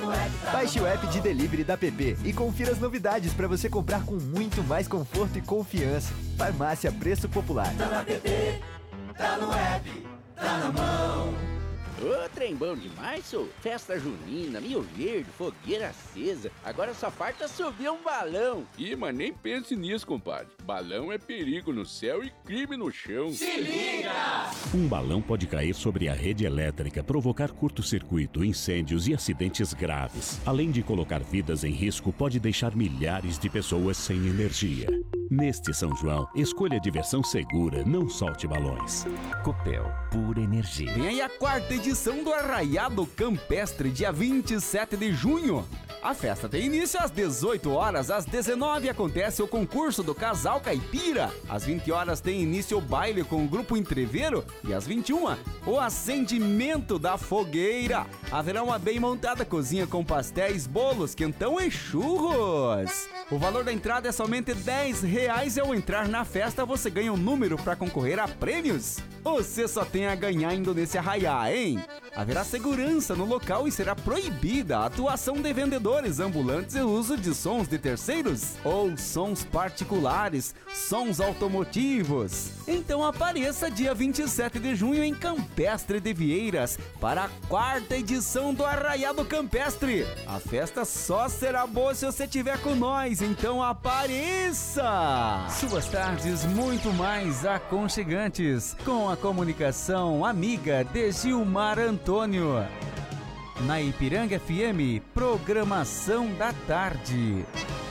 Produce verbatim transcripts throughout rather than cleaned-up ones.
Baixe o app de delivery da P P e confira as novidades para você comprar com muito mais conforto e confiança. Farmácia Preço Popular. Tá na P P, tá no app, tá na mão. Ô, trem bom demais, sou. Festa junina, Milho Verde, fogueira acesa. Agora só falta subir um balão. Ih, mas nem pense nisso, compadre. Balão é perigo no céu e crime no chão. Se liga! Um balão pode cair sobre a rede elétrica, provocar curto-circuito, incêndios e acidentes graves. Além de colocar vidas em risco, pode deixar milhares de pessoas sem energia. Neste São João, escolha diversão segura, não solte balões. Copel, pura energia. Vem aí a quarta edição do Arraiado Campestre, dia vinte e sete de junho. A festa tem início às dezoito horas, às dezenove acontece o concurso do Casal Caipira. Às vinte horas tem início o baile com o Grupo Entreveiro e às vinte e uma, o acendimento da fogueira. Haverá uma bem montada cozinha com pastéis, bolos, quentão e churros. O valor da entrada é somente dez reais e ao entrar na festa você ganha um número para concorrer a prêmios. Você só tem a ganhar indo nesse arraiá, hein? Haverá segurança no local e será proibida a atuação de vendedores ambulantes e o uso de sons de terceiros ou sons particulares, sons automotivos. Então apareça dia vinte e sete de junho em Campestre de Vieiras para a quarta edição do Arraiado Campestre. A festa só será boa se você estiver com nós, então apareça! Suas tardes muito mais aconchegantes com a comunicação amiga de Gilmar Antônio. Na Ipiranga F M, programação da tarde.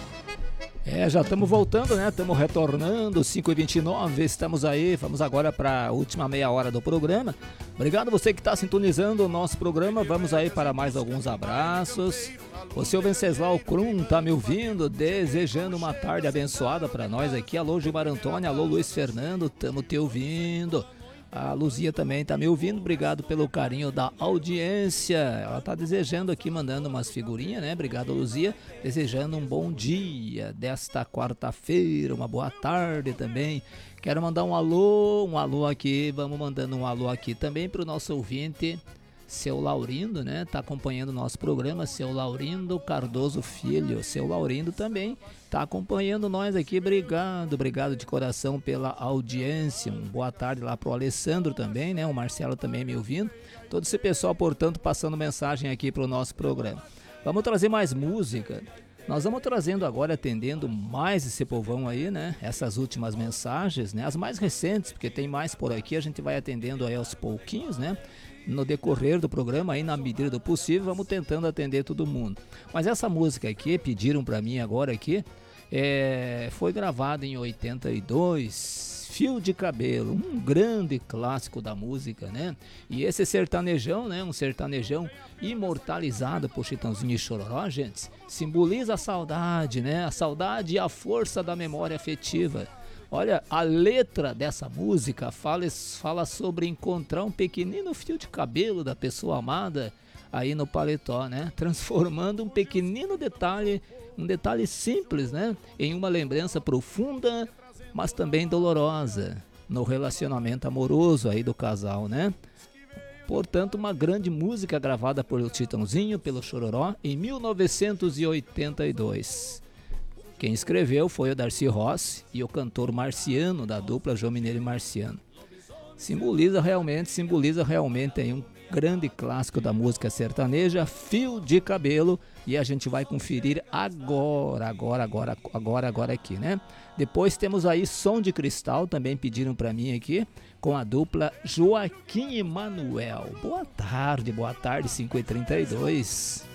É, já estamos voltando, né? Estamos retornando, cinco e vinte e nove, estamos aí, vamos agora para a última meia hora do programa. Obrigado você que está sintonizando o nosso programa, vamos aí para mais alguns abraços. O seu Venceslau Krum tá me ouvindo, desejando uma tarde abençoada para nós aqui. Alô Gilmar Antônio, alô Luiz Fernando, estamos te ouvindo. A Luzia também tá me ouvindo, obrigado pelo carinho da audiência. Ela tá desejando aqui, mandando umas figurinhas, né? Obrigado, Luzia. Desejando um bom dia desta quarta-feira, uma boa tarde também. Quero mandar um alô, um alô aqui, vamos mandando um alô aqui também pro nosso ouvinte, seu Laurindo, né? Tá acompanhando o nosso programa, seu Laurindo Cardoso Filho. Seu Laurindo também tá acompanhando nós aqui. Obrigado, obrigado de coração pela audiência. Uma boa tarde lá pro Alessandro também, né? O Marcelo também me ouvindo. Todo esse pessoal, portanto, passando mensagem aqui pro nosso programa. Vamos trazer mais música. Nós vamos trazendo agora, atendendo mais esse povão aí, né? Essas últimas mensagens, né? As mais recentes, porque tem mais por aqui, a gente vai atendendo aí aos pouquinhos, né? No decorrer do programa, aí na medida do possível, vamos tentando atender todo mundo. Mas essa música aqui, pediram pra mim agora aqui, é, foi gravada em oitenta e dois, Fio de Cabelo, um grande clássico da música, né? E esse sertanejão, né? Um sertanejão imortalizado por Chitãozinho e Chororó, gente, simboliza a saudade, né? A saudade e a força da memória afetiva. Olha, a letra dessa música fala, fala sobre encontrar um pequenino fio de cabelo da pessoa amada aí no paletó, né? Transformando um pequenino detalhe, um detalhe simples, né? Em uma lembrança profunda, mas também dolorosa no relacionamento amoroso aí do casal, né? Portanto, uma grande música gravada por Chitãozinho, pelo Chororó, em mil novecentos e oitenta e dois. Quem escreveu foi o Darcy Rossi e o cantor Marciano, da dupla João Mineiro e Marciano. Simboliza realmente, simboliza realmente aí um grande clássico da música sertaneja, Fio de Cabelo, e a gente vai conferir agora, agora, agora, agora, agora aqui, né? Depois temos aí Som de Cristal, também pediram pra mim aqui, com a dupla Joaquim e Manuel. Boa tarde, boa tarde, cinco e trinta e dois.